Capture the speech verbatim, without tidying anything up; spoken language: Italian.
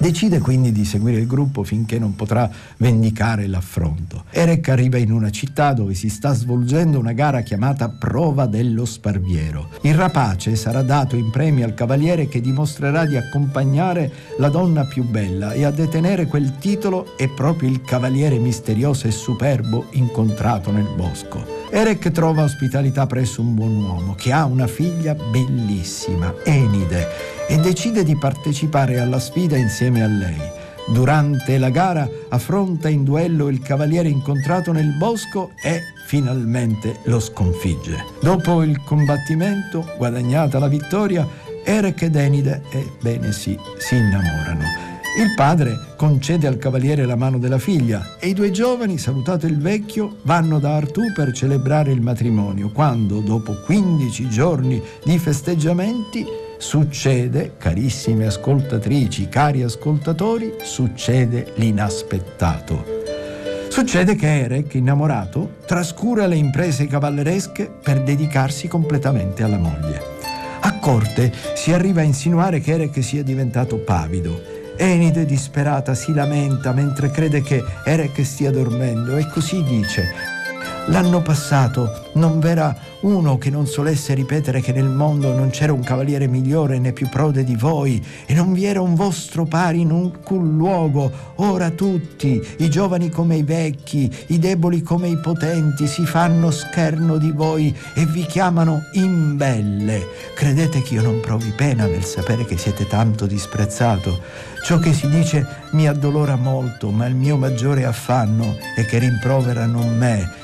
Decide quindi di seguire il gruppo finché non potrà vendicare l'affronto. Erec arriva in una città dove si sta svolgendo una gara chiamata Prova dello Sparviero. Il rapace sarà dato in premio al cavaliere che dimostrerà di accompagnare la donna più bella, e a detenere quel titolo è proprio il cavaliere misterioso e superbo incontrato nel bosco. Erec trova ospitalità presso un buon uomo che ha una figlia bellissima, Enide, e decide di partecipare alla sfida insieme a lei. Durante la gara affronta in duello il cavaliere incontrato nel bosco e finalmente lo sconfigge. Dopo il combattimento, guadagnata la vittoria, Erec ed Enide, ebbene sì, si innamorano. Il padre concede al cavaliere la mano della figlia e i due giovani, salutato il vecchio, vanno da Artù per celebrare il matrimonio, quando, dopo quindici giorni di festeggiamenti, succede, carissime ascoltatrici, cari ascoltatori, succede l'inaspettato. Succede che Erec, innamorato, trascura le imprese cavalleresche per dedicarsi completamente alla moglie. A corte si arriva a insinuare che Erec sia diventato pavido. Enide, disperata, si lamenta mentre crede che Erec stia dormendo e così dice: «L'anno passato non v'era uno che non solesse ripetere che nel mondo non c'era un cavaliere migliore né più prode di voi, e non vi era un vostro pari in alcun luogo. Ora tutti, i giovani come i vecchi, i deboli come i potenti, si fanno scherno di voi e vi chiamano imbelle. Credete che io non provi pena nel sapere che siete tanto disprezzato? Ciò che si dice mi addolora molto, ma il mio maggiore affanno è che rimproverano me